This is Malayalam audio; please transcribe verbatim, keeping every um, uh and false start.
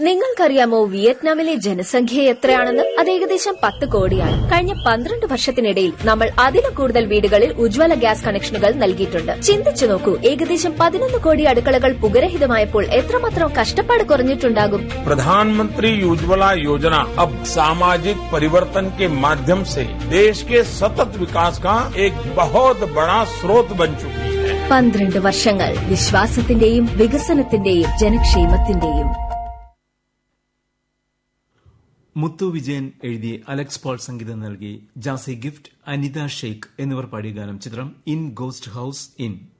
നിങ്ങൾക്കറിയാമോ വിയറ്റ്നാമിലെ ജനസംഖ്യ എത്രയാണെന്ന്? അത് ഏകദേശം പത്ത് കോടിയാണ്. കഴിഞ്ഞ പന്ത്രണ്ട് വർഷത്തിനിടയിൽ നമ്മൾ അതിലും കൂടുതൽ വീടുകളിൽ ഉജ്ജ്വല ഗ്യാസ് കണക്ഷനുകൾ നൽകിയിട്ടുണ്ട്. ചിന്തിച്ചു നോക്കൂ, ഏകദേശം പതിനൊന്ന് കോടി അടുക്കളകൾ പുകരഹിതമായപ്പോൾ എത്രമാത്രം കഷ്ടപ്പാട് കുറഞ്ഞിട്ടുണ്ടാകും. പ്രധാനമന്ത്രി ഉജ്ജ്വല യോജന अब सामाजिक परिवर्तन के माध्यम से देश के सतत विकास का एक बहुत बड़ा स्रोत बन चुकी है. പന്ത്രണ്ട് വർഷങ്ങൾ വിശ്വാസത്തിന്റെയും വികസനത്തിന്റെയും ജനക്ഷേമത്തിന്റെയും. മുത്തു വിജയൻ എഴുതി അലക്സ് പോൾ സംഗീതം നൽകി ജാസി ഗിഫ്റ്റ്, അനിത ഷെയ്ഖ് എന്നിവർ പാടിയ ഗാനം. ചിത്രം ഇൻ ഗോസ്റ്റ് ഹൌസ് ഇൻ.